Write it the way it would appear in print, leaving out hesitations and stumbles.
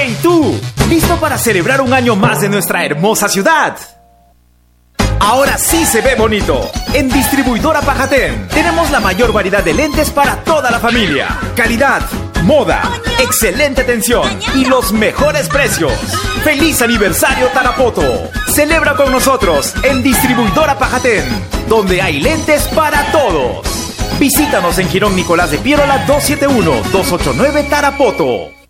¡Hey tú! ¿Listo para celebrar un año más de nuestra hermosa ciudad? Ahora sí se ve bonito. En Distribuidora Pajatén tenemos la mayor variedad de lentes para toda la familia. Calidad, moda, excelente atención y los mejores precios. ¡Feliz aniversario Tarapoto! Celebra con nosotros en Distribuidora Pajatén, donde hay lentes para todos. Visítanos en Girón Nicolás de Piérola 271-289 Tarapoto.